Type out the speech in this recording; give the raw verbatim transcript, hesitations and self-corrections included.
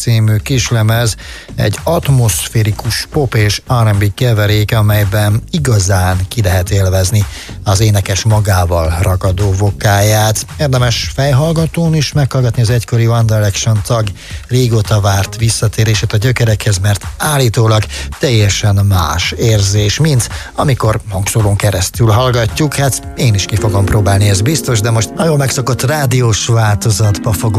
című kislemez egy atmoszférikus pop és er and bé keverék, amelyben igazán ki lehet élvezni az énekes magával ragadó vokáját. Érdemes fejhallgatón is meghallgatni az egykori One Direction tag régóta várt visszatérését a gyökerekhez, mert állítólag teljesen más érzés, mint amikor hangszórón keresztül hallgatjuk. Hát én is ki fogom próbálni, ez biztos, de most nagyon megszokott rádiós változatba fogunk